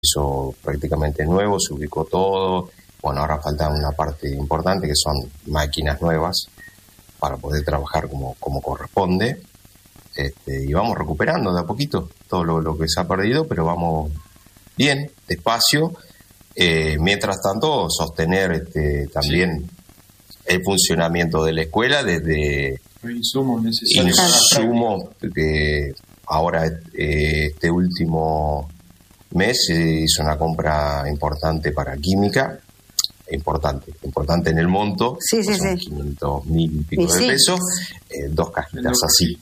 hizo prácticamente nuevo, se ubicó todo. Bueno, ahora falta una parte importante que son máquinas nuevas para poder trabajar como corresponde. Y vamos recuperando de a poquito todo lo que se ha perdido, pero vamos bien, despacio. Mientras tanto, sostener también el funcionamiento de la escuela desde insumos necesarios. Insumos que ahora este último mes se hizo una compra importante para química, importante en el monto, sí. 500.000 y pico de pesos, 2 cajitas así.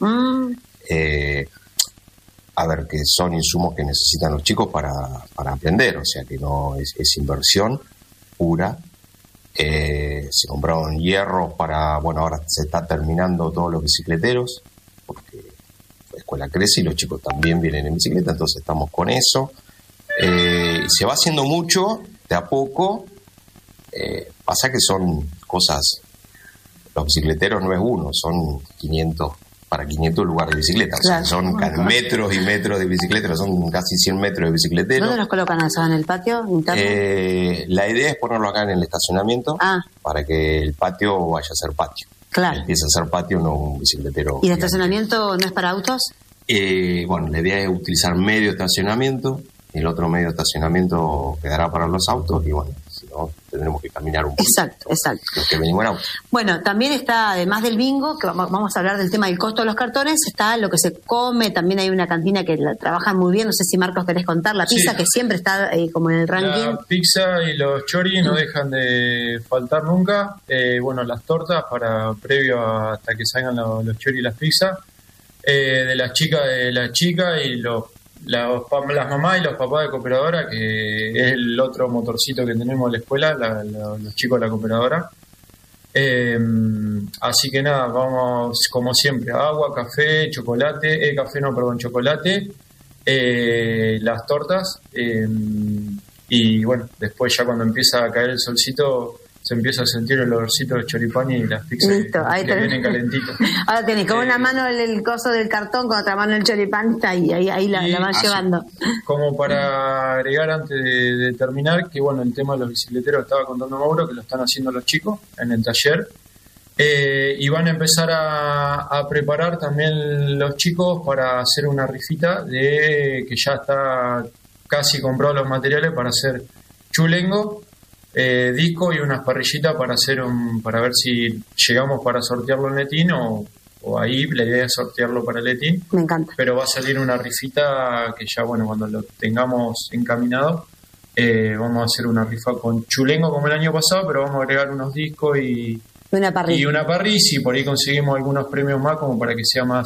A ver, que son insumos que necesitan los chicos para aprender, o sea que no es inversión pura. Se compraron hierros ahora se está terminando todos los bicicleteros, porque la escuela crece y los chicos también vienen en bicicleta, entonces estamos con eso. Se va haciendo mucho, de a poco. Pasa que son cosas, los bicicleteros no es uno, son 500 lugares de bicicleta, claro, o sea, son metros y metros de bicicleta, son casi 100 metros de bicicletero. ¿Dónde los colocan eso? ¿En el patio interno? La idea es ponerlo acá en el estacionamiento, para que el patio vaya a ser patio. Claro. Empieza a ser patio, no un bicicletero. ¿Y el estacionamiento no es para autos? La idea es utilizar medio estacionamiento, el otro medio estacionamiento quedará para los autos y si no, tendremos que caminar un poco. Exacto. Los que venimos en auto. Bueno, también está, además del bingo, que vamos a hablar del tema del costo de los cartones, está lo que se come, también hay una cantina que la trabajan muy bien, no sé si Marcos querés contar, la pizza, que siempre está como en el ranking. La pizza y los choris no dejan de faltar nunca, las tortas previo hasta que salgan los choris y las pizzas, de las chicas y las mamás y los papás de cooperadora, que es el otro motorcito que tenemos en la escuela, los chicos de la cooperadora. Así que nada, vamos como siempre, agua, café, chocolate, chocolate, las tortas, y después ya cuando empieza a caer el solcito se empieza a sentir el olorcito de choripán y las pizzas que vienen calentitas. Ahora tenés con una mano el coso del cartón, con otra mano el choripán, está ahí la van llevando. Como para agregar antes de terminar, que el tema de los bicicleteros estaba contando Mauro, que lo están haciendo los chicos en el taller, y van a empezar a preparar también los chicos para hacer una rifita que ya está casi comprado los materiales para hacer chulengo, disco y unas parrillitas para ver si llegamos para sortearlo en Letín o ahí la idea es sortearlo para Letín. Me encanta. Pero va a salir una rifita que ya cuando lo tengamos encaminado, vamos a hacer una rifa con chulengo como el año pasado, pero vamos a agregar unos discos y una parrilla, y por ahí conseguimos algunos premios más como para que sea más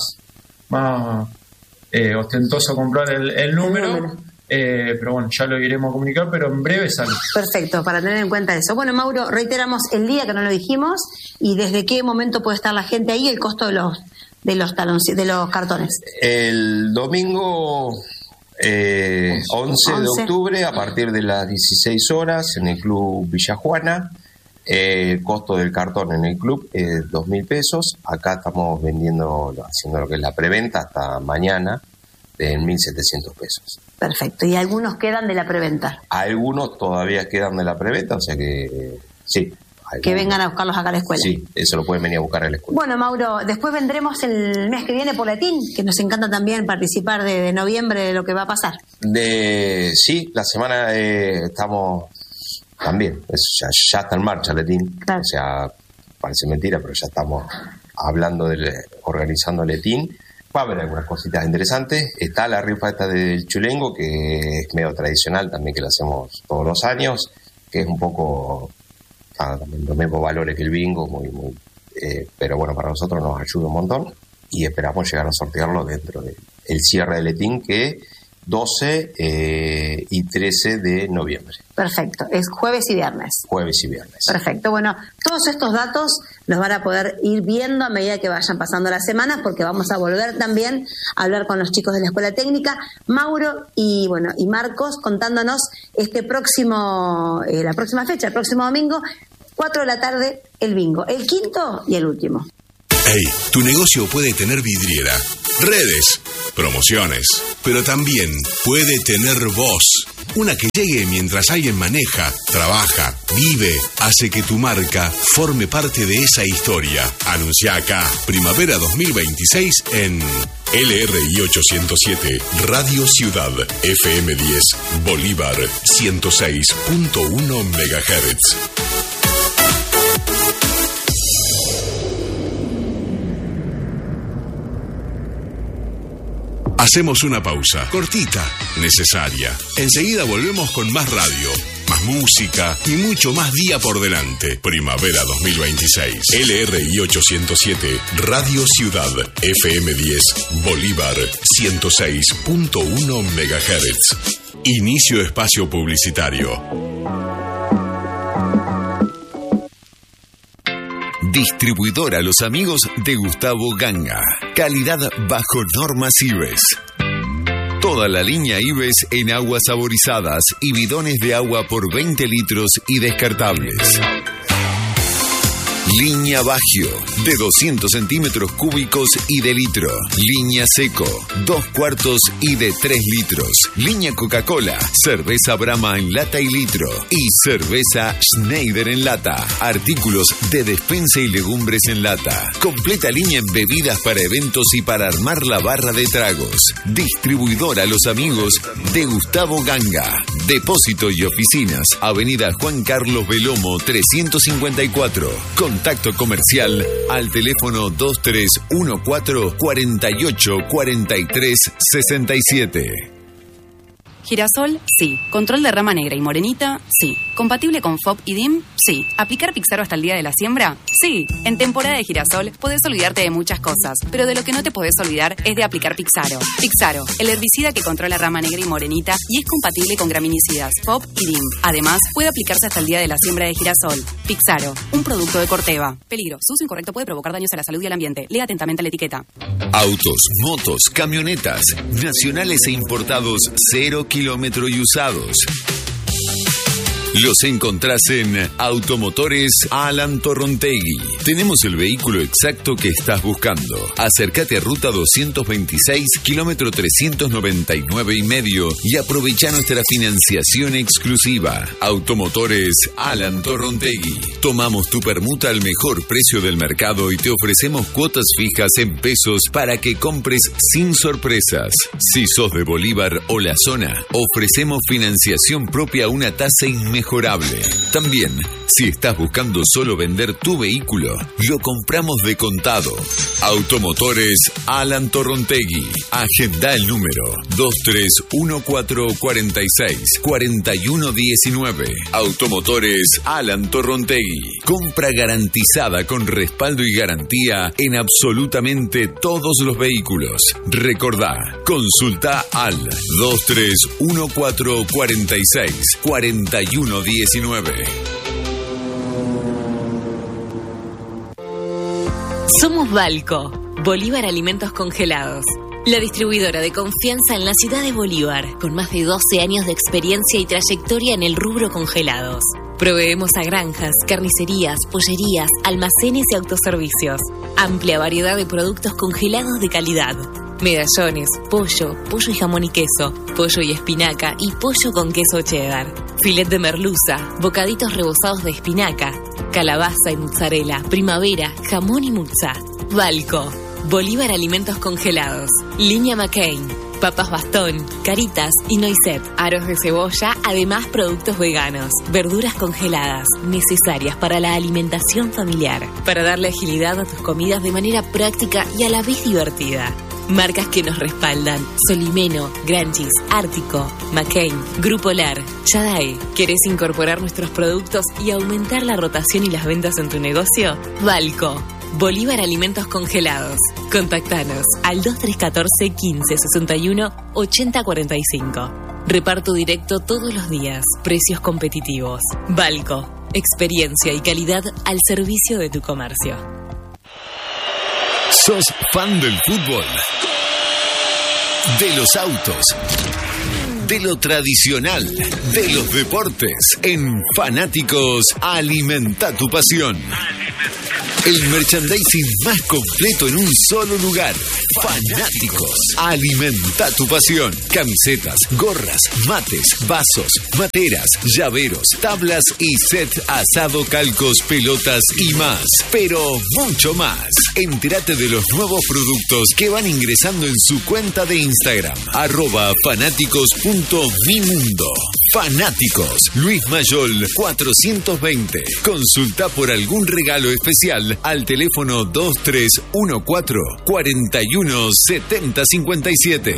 ostentoso comprar el número. Pero ya lo iremos a comunicar, pero en breve sale. Perfecto, para tener en cuenta eso. Bueno, Mauro, reiteramos el día que no lo dijimos y desde qué momento puede estar la gente ahí, el costo de los cartones. El domingo 11 de octubre a partir de las 16 horas en el Club Villa Juana. El costo del cartón en el club es 2.000 pesos. Acá estamos haciendo lo que es la preventa hasta mañana de 1.700 pesos. Perfecto. ¿Y algunos quedan de la preventa? Algunos todavía quedan de la preventa, o sea que sí. Que vengan a buscarlos acá a la escuela. Sí, eso lo pueden venir a buscar a la escuela. Bueno, Mauro, después vendremos el mes que viene por Letín, que nos encanta también participar de noviembre de lo que va a pasar. Sí, la semana estamos también, ya está en marcha Letín. Claro. O sea, parece mentira, pero ya estamos hablando organizando Letín. Va a haber algunas cositas interesantes. Está la rifa esta del chulengo, que es medio tradicional también, que la hacemos todos los años, que es un poco también los mismos valores que el bingo, pero para nosotros nos ayuda un montón y esperamos llegar a sortearlo dentro del cierre de Letín, que 12 y 13 de noviembre. Perfecto, es jueves y viernes. Jueves y viernes. Perfecto, bueno, todos estos datos los van a poder ir viendo a medida que vayan pasando las semanas, porque vamos a volver también a hablar con los chicos de la Escuela Técnica, Mauro y Marcos, contándonos la próxima fecha, el próximo domingo, 4 de la tarde, el bingo, el quinto y el último. Hey, tu negocio puede tener vidriera, redes, promociones, pero también puede tener voz. Una que llegue mientras alguien maneja, trabaja, vive, hace que tu marca forme parte de esa historia. Anuncia acá, Primavera 2026 en LRI 807, Radio Ciudad, FM 10, Bolívar 106.1 MHz. Hacemos una pausa, cortita, necesaria. Enseguida volvemos con más radio, más música y mucho más día por delante. Primavera 2026. LRI 807, Radio Ciudad, FM 10, Bolívar 106.1 MHz. Inicio espacio publicitario. Distribuidora Los Amigos de Gustavo Ganga. Calidad bajo normas IBES. Toda la línea IBES en aguas saborizadas y bidones de agua por 20 litros y descartables. Línea Bagio, de 200 centímetros cúbicos y de litro. Línea Seco, 2 cuartos y de 3 litros. Línea Coca-Cola, cerveza Brahma en lata y litro. Y cerveza Schneider en lata. Artículos de despensa y legumbres en lata. Completa línea en bebidas para eventos y para armar la barra de tragos. Distribuidora Los Amigos de Gustavo Ganga. Depósito y oficinas, Avenida Juan Carlos Belomo 354. Contacto comercial al teléfono 2314 48 43 67. Girasol, sí. Control de rama negra y morenita, sí. ¿Compatible con FOB y DIM? Sí. ¿Aplicar Pixaro hasta el día de la siembra? Sí. En temporada de girasol podés olvidarte de muchas cosas, pero de lo que no te podés olvidar es de aplicar Pixaro. Pixaro, el herbicida que controla rama negra y morenita y es compatible con graminicidas, FOB y DIM. Además, puede aplicarse hasta el día de la siembra de girasol. Pixaro, un producto de Corteva. Peligro, su uso incorrecto puede provocar daños a la salud y al ambiente. Lea atentamente la etiqueta. Autos, motos, camionetas, nacionales e importados 0 kilómetro y usados. Los encontrás en Automotores Alan Torrontegui. Tenemos el vehículo exacto que estás buscando. Acércate a Ruta 226, kilómetro 399,5 y aprovecha nuestra financiación exclusiva. Automotores Alan Torrontegui. Tomamos tu permuta al mejor precio del mercado y te ofrecemos cuotas fijas en pesos para que compres sin sorpresas. Si sos de Bolívar o la zona, ofrecemos financiación propia a una tasa inmejorable. También, si estás buscando solo vender tu vehículo, lo compramos de contado. Automotores Alan Torrontegui. Agenda el número 2314464119. Automotores Alan Torrontegui. Compra garantizada con respaldo y garantía en absolutamente todos los vehículos. Recordá, consulta al 2314464119. Somos Balco, Bolívar Alimentos Congelados. La distribuidora de confianza en la ciudad de Bolívar, con más de 12 años de experiencia y trayectoria en el rubro congelados. Proveemos a granjas, carnicerías, pollerías, almacenes y autoservicios. Amplia variedad de productos congelados de calidad. Medallones, pollo y jamón y queso, pollo y espinaca y pollo con queso cheddar. Filet de merluza, bocaditos rebozados de espinaca, calabaza y mozzarella, primavera, jamón y muzza. Balco, Bolívar Alimentos Congelados. Línea McCain, papas bastón, caritas y noisette, aros de cebolla, además productos veganos, verduras congeladas, necesarias para la alimentación familiar, para darle agilidad a tus comidas de manera práctica y a la vez divertida. Marcas que nos respaldan: Solimeno, Granchis, Ártico, McCain, Grupo Lar, Chadae. ¿Querés incorporar nuestros productos y aumentar la rotación y las ventas en tu negocio? Balco, Bolívar Alimentos Congelados. Contactanos al 2314 15 61 80 45. Reparto directo todos los días. Precios competitivos. Balco, experiencia y calidad al servicio de tu comercio. ¿Sos fan del fútbol? De los autos, de lo tradicional, de los deportes. En Fanáticos, alimenta tu pasión. El merchandising más completo en un solo lugar. Fanáticos. Alimenta tu pasión. Camisetas, gorras, mates, vasos, materas, llaveros, tablas y set asado, calcos, pelotas y más. Pero mucho más. Entérate de los nuevos productos que van ingresando en su cuenta de Instagram. @fanáticos.mimundo. Fanáticos. Luis Mayol 420. Consulta por algún regalo especial al teléfono 2314 41 70 57.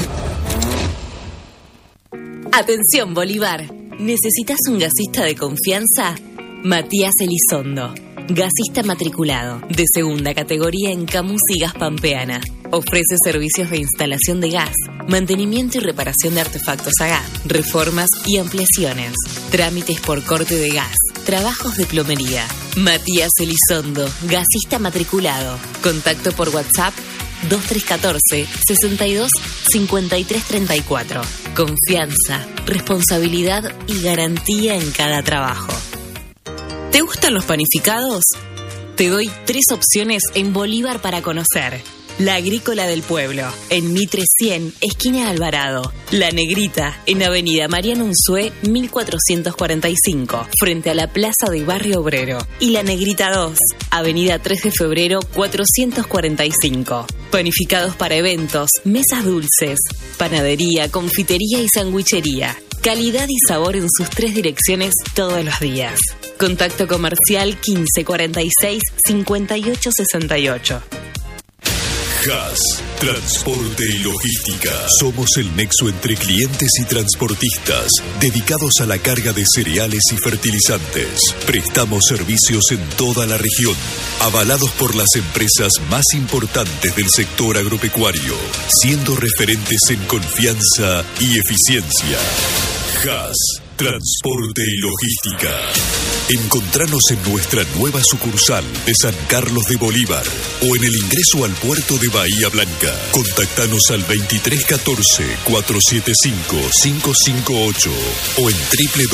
Atención, Bolívar. ¿Necesitas un gasista de confianza? Matías Elizondo. Gasista matriculado, de segunda categoría en Camus y Gas Pampeana. Ofrece servicios de instalación de gas, mantenimiento y reparación de artefactos a gas, reformas y ampliaciones, trámites por corte de gas, trabajos de plomería. Matías Elizondo, gasista matriculado. Contacto por WhatsApp 2314 62 53 34. Confianza, responsabilidad y garantía en cada trabajo. ¿Te gustan los panificados? Te doy 3 opciones en Bolívar para conocer. La Agrícola del Pueblo, en Mitre 100, esquina Alvarado. La Negrita, en Avenida Mariano Unzué, 1445, frente a la Plaza de Barrio Obrero. Y La Negrita 2, Avenida 3 de Febrero, 445. Panificados para eventos, mesas dulces, panadería, confitería y sandwichería. Calidad y sabor en sus 3 direcciones todos los días. Contacto comercial 1546 5868. Haas, Transporte y Logística. Somos el nexo entre clientes y transportistas, dedicados a la carga de cereales y fertilizantes. Prestamos servicios en toda la región, avalados por las empresas más importantes del sector agropecuario, siendo referentes en confianza y eficiencia. Haas, Transporte y Logística. Encontranos en nuestra nueva sucursal de San Carlos de Bolívar o en el ingreso al puerto de Bahía Blanca. Contactanos al 2314-475-558 o en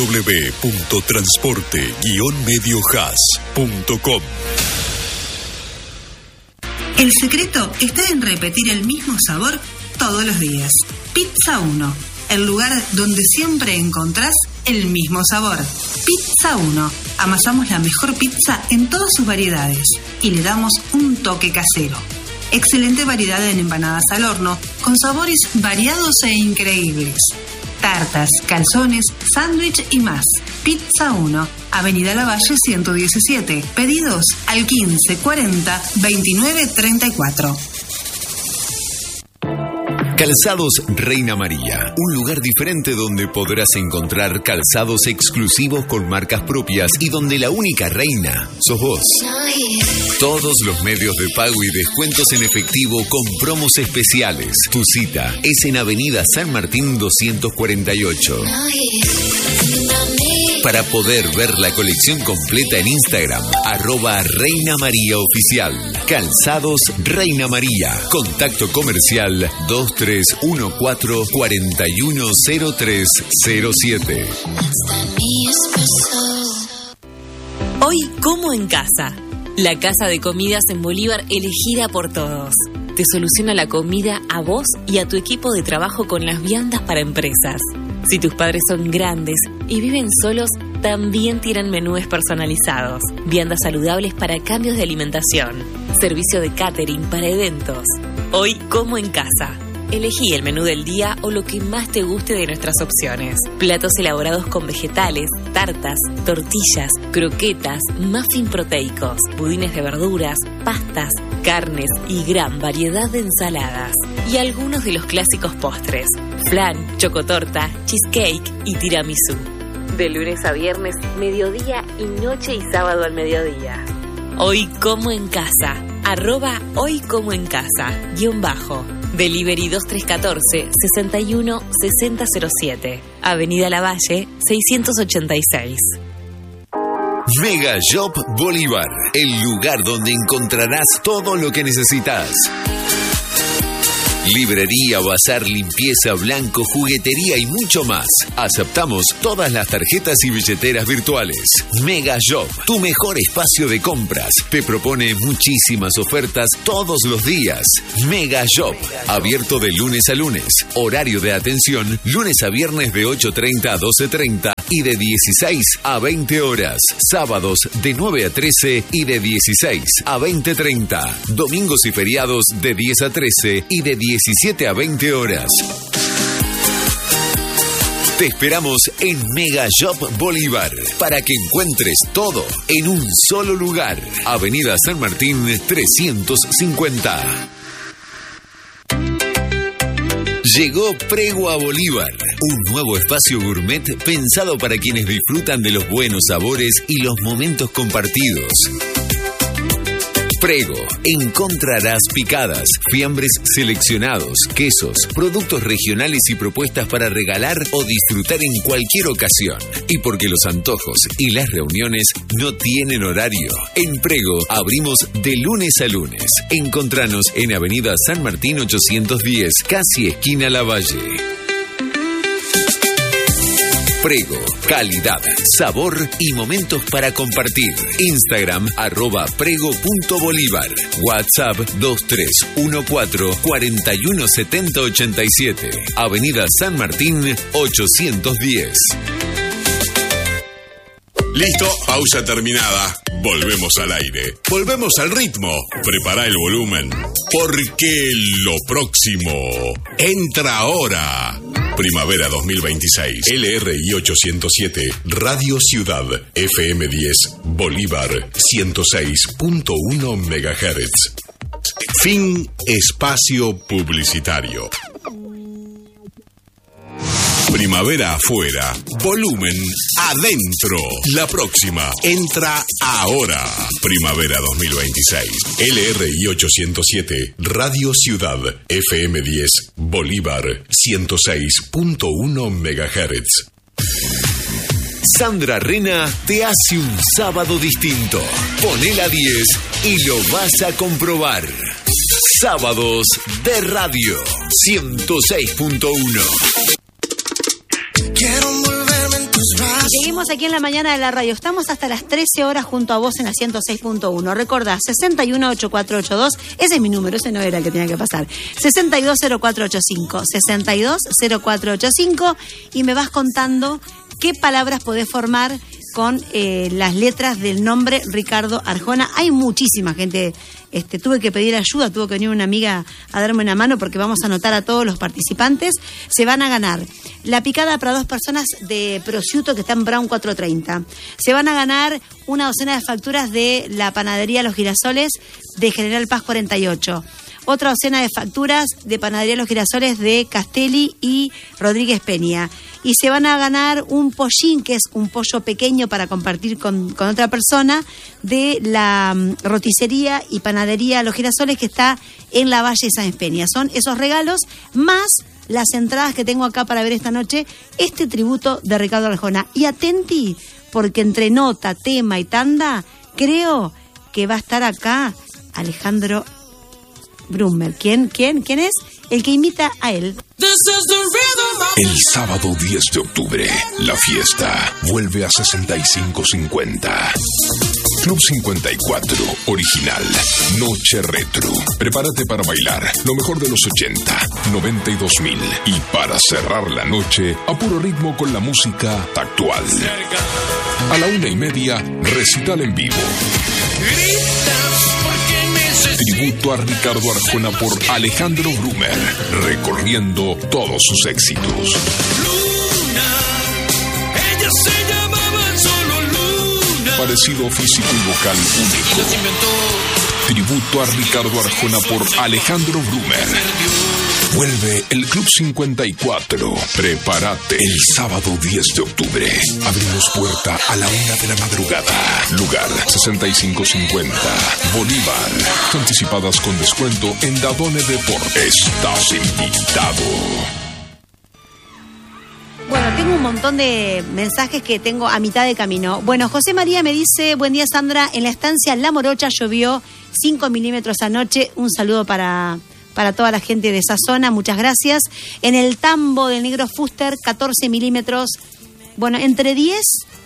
www.transporte-mediohaas.com. El secreto está en repetir el mismo sabor todos los días. Pizza 1, el lugar donde siempre encontrás el mismo sabor. Pizza 1. Amasamos la mejor pizza en todas sus variedades y le damos un toque casero. Excelente variedad en empanadas al horno con sabores variados e increíbles. Tartas, calzones, sándwich y más. Pizza 1, Avenida Lavalle 117. Pedidos al 1540 29 34. Calzados Reina María, un lugar diferente donde podrás encontrar calzados exclusivos con marcas propias y donde la única reina sos vos. Todos los medios de pago y descuentos en efectivo con promos especiales. Tu cita es en Avenida San Martín 248. Para poder ver la colección completa en Instagram, @Reina María Oficial. Calzados Reina María. Contacto comercial 2314 410307. Hoy como en casa. La casa de comidas en Bolívar elegida por todos. Te soluciona la comida a vos y a tu equipo de trabajo con las viandas para empresas. Si tus padres son grandes y viven solos, también tienen menúes personalizados, viandas saludables para cambios de alimentación, servicio de catering para eventos. Hoy como en casa. Elegí el menú del día o lo que más te guste de nuestras opciones. Platos elaborados con vegetales, tartas, tortillas, croquetas, muffin proteicos, budines de verduras, pastas, carnes y gran variedad de ensaladas. Y algunos de los clásicos postres: flan, chocotorta, cheesecake y tiramisú. De lunes a viernes, mediodía y noche y sábado al mediodía. Hoy como en casa. @Hoy como en casa _ Delivery 2314 61 6007. Avenida Lavalle 686. Mega Shop Bolívar, el lugar donde encontrarás todo lo que necesitas. Librería, bazar, limpieza, blanco, juguetería y mucho más. Aceptamos todas las tarjetas y billeteras virtuales. Mega Shop, tu mejor espacio de compras. Te propone muchísimas ofertas todos los días. Mega Shop, abierto de lunes a lunes. Horario de atención, lunes a viernes de 8:30 a 12:30 y de 16 a 20 horas. Sábados de 9 a 13 y de 16 a 20:30. Domingos y feriados de 10 a 13 y de 17 a 20 horas. Te esperamos en Mega Shop Bolívar para que encuentres todo en un solo lugar. Avenida San Martín 350. Llegó Prego a Bolívar, un nuevo espacio gourmet pensado para quienes disfrutan de los buenos sabores y los momentos compartidos. Prego, encontrarás picadas, fiambres seleccionados, quesos, productos regionales y propuestas para regalar o disfrutar en cualquier ocasión. Y porque los antojos y las reuniones no tienen horario, en Prego abrimos de lunes a lunes. Encontranos en Avenida San Martín 810, casi esquina Lavalle. Prego, calidad, sabor y momentos para compartir. Instagram @prego.bolívar. WhatsApp 2314-417087. Avenida San Martín 810. Listo, pausa terminada. Volvemos al aire. Volvemos al ritmo. Prepara el volumen. Porque lo próximo entra ahora. Primavera 2026. LRI 807. Radio Ciudad. FM 10. Bolívar 106.1 MHz. Fin espacio publicitario. Primavera afuera, volumen adentro. La próxima entra ahora. Primavera 2026. LRI 807, Radio Ciudad, FM 10, Bolívar 106.1 MHz. Sandra Rena te hace un sábado distinto. Poné la 10 y lo vas a comprobar. Sábados de Radio 106.1. Seguimos aquí en la mañana de la radio. Estamos hasta las 13 horas junto a vos en la 106.1. Recordá, 618482. Ese es mi número, ese no era el que tenía que pasar. 620485. 620485. Y me vas contando qué palabras podés formar con las letras del nombre Ricardo Arjona. Hay muchísima gente. Tuve que pedir ayuda, tuvo que venir una amiga a darme una mano porque vamos a anotar a todos los participantes. Se van a ganar la picada para 2 personas de prosciutto que está en Brown 430. Se van a ganar una docena de facturas de la panadería Los Girasoles de General Paz 48. Otra docena de facturas de panadería Los Girasoles de Castelli y Rodríguez Peña. Y se van a ganar un pollín, que es un pollo pequeño para compartir con otra persona, de la roticería y panadería Los Girasoles, que está en la Valle de Sáenz Peña. Son esos regalos, más las entradas que tengo acá para ver esta noche, este tributo de Ricardo Arjona. Y atenti, porque entre nota, tema y tanda, creo que va a estar acá Alejandro Brummer. ¿Quién es? El que imita a él. El sábado 10 de octubre, la fiesta vuelve a 6550. Club 54, original, noche retro. Prepárate para bailar lo mejor de los 80, 90 y 2000. Y para cerrar la noche, a puro ritmo con la música actual. A la 1:30, recital en vivo. Tributo a Ricardo Arjona por Alejandro Brummer, recorriendo todos sus éxitos. Luna, ella se llamaba solo Luna. Parecido físico y vocal único. Tributo a Ricardo Arjona por Alejandro Brummer. Vuelve el Club 54. Prepárate. El sábado 10 de octubre. Abrimos puerta a la 1 de la madrugada. Lugar 6550. Bolívar. Anticipadas con descuento en Dadone Deport. Estás invitado. Bueno, tengo un montón de mensajes que tengo a mitad de camino. Bueno, José María me dice: buen día, Sandra. En la estancia La Morocha llovió 5 milímetros anoche. Un saludo para para toda la gente de esa zona, muchas gracias. En el tambo del Negro Fuster, 14 milímetros, bueno, entre 10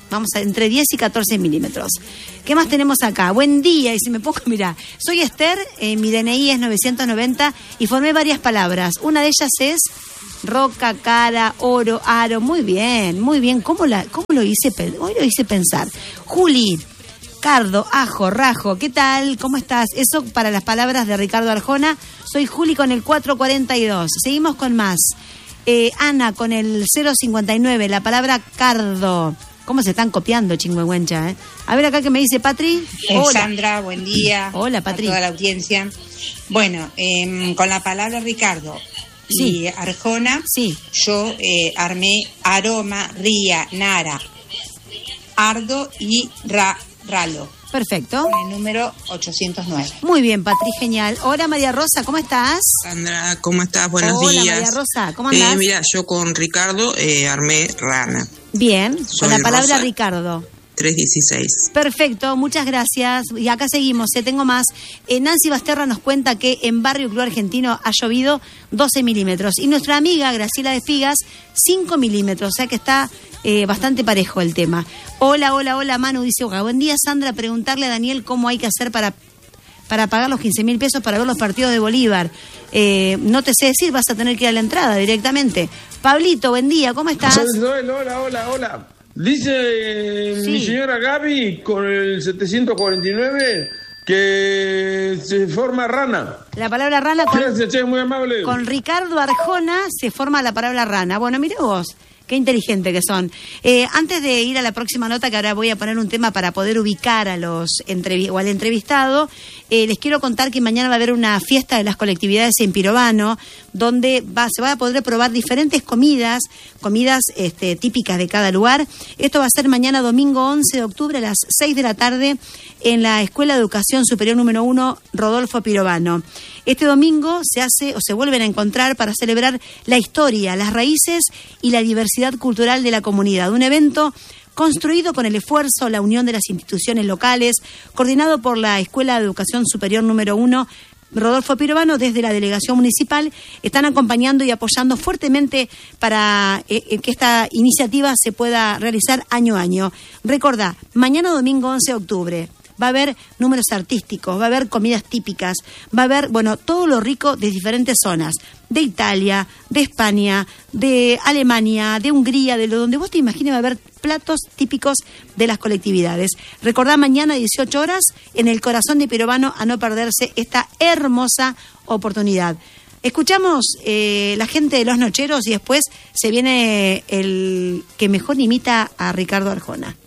y 14 milímetros. ¿Qué más tenemos acá? Buen día, y si me pongo, mira, soy Esther, mi DNI es 990 y formé varias palabras. Una de ellas es roca, cara, oro, aro. Muy bien. ¿Cómo lo hice? Hoy lo hice pensar. Juli, Cardo, ajo, rajo, ¿qué tal? ¿Cómo estás? Eso para las palabras de Ricardo Arjona. Soy Juli con el 442. Seguimos con más. Ana con el 059, la palabra cardo. ¿Cómo se están copiando, chingüengüencha, eh? A ver acá que me dice Patri. Hola. Sandra, buen día. Hola, Patri. A toda la audiencia. Bueno, con la palabra Ricardo y Arjona, yo armé aroma, ría, nara, ardo y ralo. Perfecto. Con el número 809. Muy bien, Patri, genial. Hola, María Rosa, ¿cómo estás? Sandra, ¿cómo estás? Buenos días. Hola, María Rosa, ¿cómo andás? Mira, yo con Ricardo armé rana. Bien, con la palabra Rosa, Ricardo. 316. Perfecto, muchas gracias. Y acá seguimos, tengo más. Nancy Basterra nos cuenta que en Barrio Club Argentino ha llovido 12 milímetros. Y nuestra amiga Graciela de Figas, 5 milímetros. O sea que está bastante parejo el tema. Hola, Manu, dice, buen día, Sandra. Preguntarle a Daniel cómo hay que hacer para pagar los 15.000 pesos para ver los partidos de Bolívar. No te sé decir, vas a tener que ir a la entrada directamente. Pablito, buen día, ¿cómo estás? Hola. Dice mi señora Gaby con el 749 que se forma rana. La palabra rana Gracias, che, muy amable. Con Ricardo Arjona se forma la palabra rana. Bueno, mire vos. Qué inteligente que son. Antes de ir a la próxima nota, que ahora voy a poner un tema para poder ubicar a al entrevistado, les quiero contar que mañana va a haber una fiesta de las colectividades en Pirovano, donde se va a poder probar diferentes comidas típicas de cada lugar. Esto va a ser mañana domingo 11 de octubre a las 6 de la tarde en la Escuela de Educación Superior número 1 Rodolfo Pirovano. Este domingo se vuelven a encontrar para celebrar la historia, las raíces y la diversidad cultural de la comunidad. Un evento construido con el esfuerzo, la unión de las instituciones locales, coordinado por la Escuela de Educación Superior número 1 Rodolfo Pirovano. Desde la delegación municipal están acompañando y apoyando fuertemente para que esta iniciativa se pueda realizar año a año. Recordá, mañana domingo 11 de octubre. Va a haber números artísticos, va a haber comidas típicas, va a haber, todo lo rico de diferentes zonas, de Italia, de España, de Alemania, de Hungría, de donde vos te imagines va a haber platos típicos de las colectividades. Recordá, mañana 18 horas en el corazón de Pirovano, a no perderse esta hermosa oportunidad. Escuchamos la gente de Los Nocheros y después se viene el que mejor imita a Ricardo Arjona.